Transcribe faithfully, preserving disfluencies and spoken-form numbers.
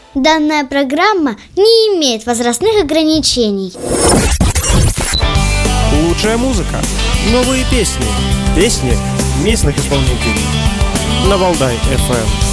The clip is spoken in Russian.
Данная программа не имеет возрастных ограничений. Лучшая музыка, новые песни, песни местных исполнителей. На Валдай эф эм.